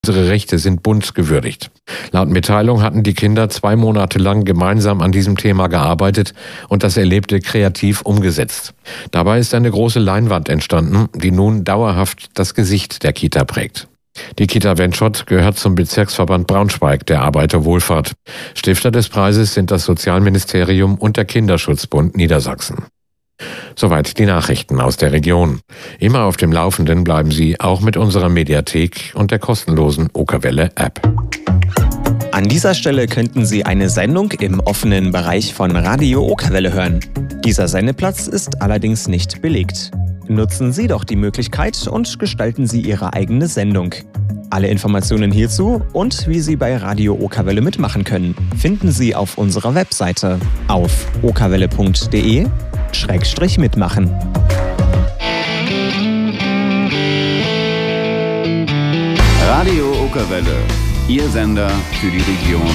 Unsere Rechte sind bunt gewürdigt. Laut Mitteilung hatten die Kinder 2 Monate lang gemeinsam an diesem Thema gearbeitet und das Erlebte kreativ umgesetzt. Dabei ist eine große Leinwand entstanden, die nun dauerhaft das Gesicht der Kita prägt. Die Kita Wenschott gehört zum Bezirksverband Braunschweig der Arbeiterwohlfahrt. Stifter des Preises sind das Sozialministerium und der Kinderschutzbund Niedersachsen. Soweit die Nachrichten aus der Region. Immer auf dem Laufenden bleiben Sie auch mit unserer Mediathek und der kostenlosen Okerwelle-App. An dieser Stelle könnten Sie eine Sendung im offenen Bereich von Radio Okerwelle hören. Dieser Sendeplatz ist allerdings nicht belegt. Nutzen Sie doch die Möglichkeit und gestalten Sie Ihre eigene Sendung. Alle Informationen hierzu und wie Sie bei Radio Okerwelle mitmachen können, finden Sie auf unserer Webseite auf okerwelle.de/mitmachen. Radio Okerwelle, Ihr Sender für die Region